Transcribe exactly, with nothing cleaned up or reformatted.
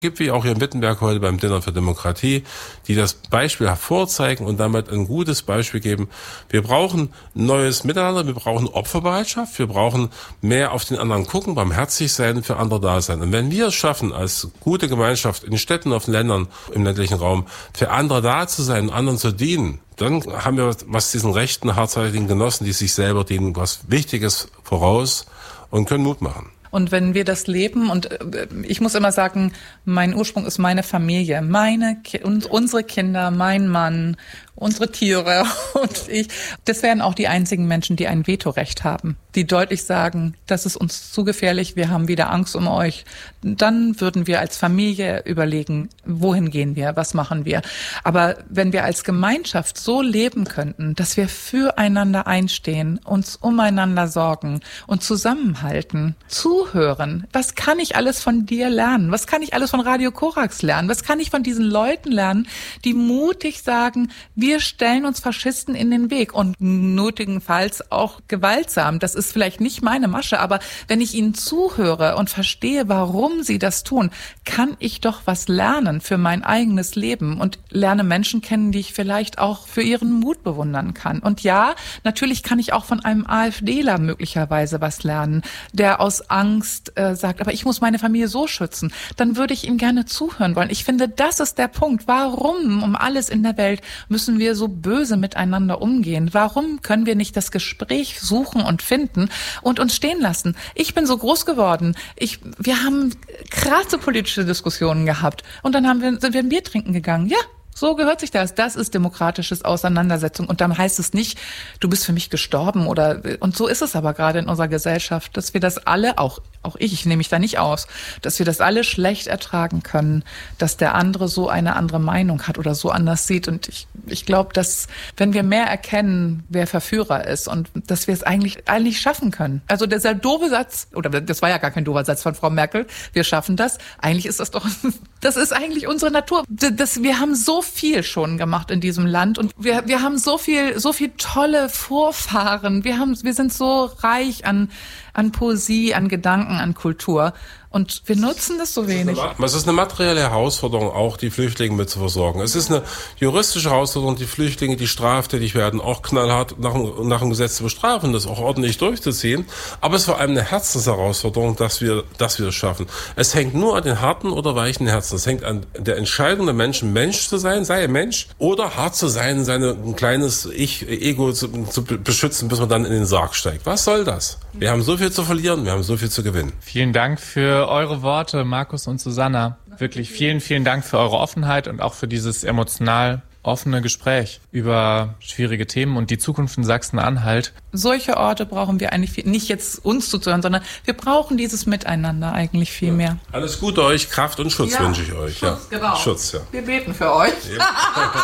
Gibt wie auch hier in Wittenberg heute beim Dinner für Demokratie, die das Beispiel hervorzeigen und damit ein gutes Beispiel geben. Wir brauchen neues Miteinander, wir brauchen Opferbereitschaft, wir brauchen mehr auf den anderen gucken, barmherzig sein, für andere da sein. Und wenn wir es schaffen, als gute Gemeinschaft in Städten, auf den Ländern, im ländlichen Raum, für andere da zu sein und anderen zu dienen, dann haben wir was diesen rechten, hartzeitigen Genossen, die sich selber dienen, was Wichtiges voraus und können Mut machen. Und wenn wir das leben, und ich muss immer sagen, mein Ursprung ist meine Familie, meine und unsere Kinder, mein Mann, unsere Tiere und ich. Das wären auch die einzigen Menschen, die ein Vetorecht haben, die deutlich sagen, das ist uns zu gefährlich, wir haben wieder Angst um euch. Dann würden wir als Familie überlegen, wohin gehen wir, was machen wir. Aber wenn wir als Gemeinschaft so leben könnten, dass wir füreinander einstehen, uns umeinander sorgen und zusammenhalten, zuhören, was kann ich alles von dir lernen? Was kann ich alles von Radio Korax lernen? Was kann ich von diesen Leuten lernen, die mutig sagen, wir stellen uns Faschisten in den Weg und nötigenfalls auch gewaltsam. Das ist vielleicht nicht meine Masche, aber wenn ich ihnen zuhöre und verstehe, warum sie das tun, kann ich doch was lernen für mein eigenes Leben und lerne Menschen kennen, die ich vielleicht auch für ihren Mut bewundern kann. Und ja, natürlich kann ich auch von einem AfDler möglicherweise was lernen, der aus Angst äh, sagt, aber ich muss meine Familie so schützen. Dann würde ich ihm gerne zuhören wollen. Ich finde, das ist der Punkt. Warum um alles in der Welt müssen wir so böse miteinander umgehen? Warum können wir nicht das Gespräch suchen und finden und uns stehen lassen? Ich bin so groß geworden. Ich, wir haben krasse politische Diskussionen gehabt und dann haben wir, sind wir ein Bier trinken gegangen. Ja, so gehört sich das. Das ist demokratisches Auseinandersetzung. Und dann heißt es nicht, du bist für mich gestorben oder, und so ist es aber gerade in unserer Gesellschaft, dass wir das alle, auch, auch ich, ich nehme mich da nicht aus, dass wir das alle schlecht ertragen können, dass der andere so eine andere Meinung hat oder so anders sieht. Und ich, ich glaube, dass, wenn wir mehr erkennen, wer Verführer ist und dass wir es eigentlich, eigentlich schaffen können. Also dieser doofe Satz, oder das war ja gar kein doofer Satz von Frau Merkel, wir schaffen das. Eigentlich ist das doch, das ist eigentlich unsere Natur. Das, wir haben so viel schon gemacht in diesem Land und wir wir haben so viel so viel tolle Vorfahren. Wir haben wir sind so reich an an Poesie, an Gedanken, an Kultur. Und wir nutzen das so wenig. Es ist eine materielle Herausforderung, auch die Flüchtlinge mit zu versorgen. Es ist eine juristische Herausforderung, die Flüchtlinge, die straftätig werden, auch knallhart nach, nach dem Gesetz zu bestrafen, das auch ordentlich durchzuziehen. Aber es ist vor allem eine Herzensherausforderung, dass wir, dass wir es schaffen. Es hängt nur an den harten oder weichen Herzen. Es hängt an der Entscheidung der Menschen, Mensch zu sein, sei ein Mensch, oder hart zu sein, seine, ein kleines Ich-Ego zu, zu beschützen, bis man dann in den Sarg steigt. Was soll das? Wir haben so viel zu verlieren, wir haben so viel zu gewinnen. Vielen Dank für eure Worte, Markus und Susanna. Wirklich vielen, vielen Dank für eure Offenheit und auch für dieses emotional offene Gespräch über schwierige Themen und die Zukunft in Sachsen-Anhalt. Solche Orte brauchen wir eigentlich viel, nicht jetzt uns zuzuhören, sondern wir brauchen dieses Miteinander eigentlich viel ja. mehr. Alles Gute euch, Kraft und Schutz ja, wünsche ich euch. Schutz, ja. Genau. Schutz, ja. Wir beten für euch. Ja.